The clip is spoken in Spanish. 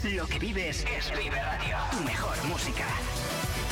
Lo que vives es Vive Radio. Tu mejor música.